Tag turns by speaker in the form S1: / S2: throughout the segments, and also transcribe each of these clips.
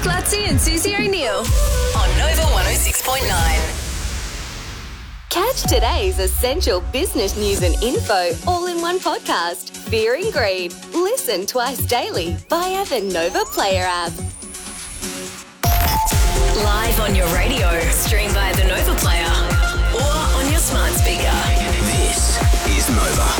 S1: Lutzi and Susie O'Neill on Nova 106.9. Catch today's essential business news and info all in one podcast. Fear and Greed. Listen twice daily via the Nova Player app. Live on your radio, stream via the Nova Player or on your smart speaker.
S2: This is Nova.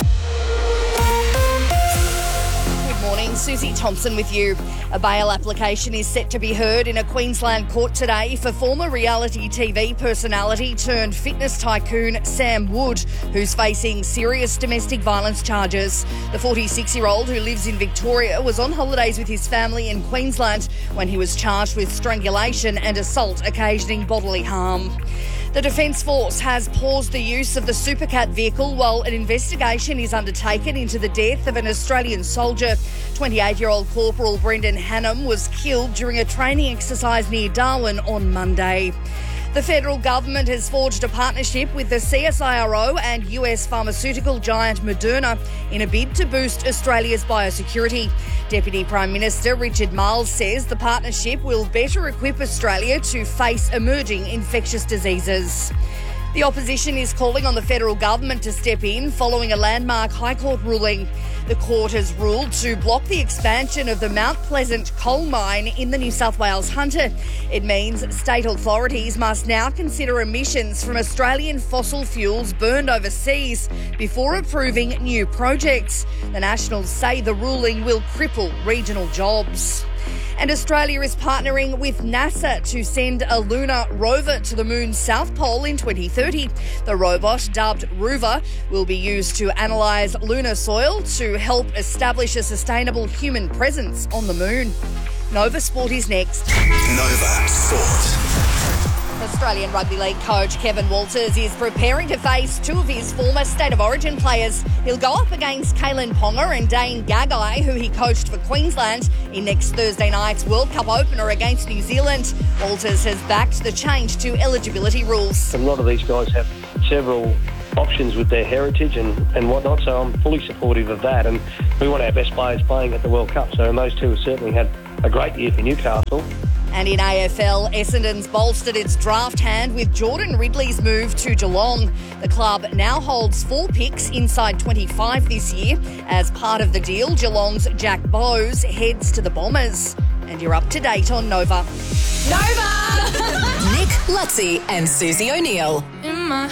S3: Good morning, Susie Thompson with you. A bail application is set to be heard in a Queensland court today for former reality TV personality turned fitness tycoon Sam Wood, who's facing serious domestic violence charges. The 46-year-old who lives in Victoria was on holidays with his family in Queensland when he was charged with strangulation and assault occasioning bodily harm. The Defence Force has paused the use of the Supercat vehicle while an investigation is undertaken into the death of an Australian soldier. 28-year-old Corporal Brendan Hannam was killed during a training exercise near Darwin on Monday. The federal government has forged a partnership with the CSIRO and US pharmaceutical giant Moderna in a bid to boost Australia's biosecurity. Deputy Prime Minister Richard Marles says the partnership will better equip Australia to face emerging infectious diseases. The opposition is calling on the federal government to step in following a landmark High Court ruling. The court has ruled to block the expansion of the Mount Pleasant coal mine in the New South Wales Hunter. It means state authorities must now consider emissions from Australian fossil fuels burned overseas before approving new projects. The Nationals say the ruling will cripple regional jobs. And Australia is partnering with NASA to send a lunar rover to the moon's south pole in 2030. The robot, dubbed Rover, will be used to analyse lunar soil to help establish a sustainable human presence on the moon. Nova Sport is next.
S2: Nova Sport.
S3: Australian Rugby League coach Kevin Walters is preparing to face two of his former State of Origin players. He'll go up against Kalen Ponga and Dane Gagai, who he coached for Queensland, in next Thursday night's World Cup opener against New Zealand. Walters has backed the change to eligibility rules.
S4: A lot of these guys have several options with their heritage and whatnot, so I'm fully supportive of that. And we want our best players playing at the World Cup, so those two have certainly had a great year for Newcastle.
S3: And in AFL, Essendon's bolstered its draft hand with Jordan Ridley's move to Geelong. The club now holds 4 picks inside 25 this year. As part of the deal, Geelong's Jack Bowes heads to the Bombers. And you're up to date on Nova.
S1: Nova! Nick, Lutzi and Susie O'Neill.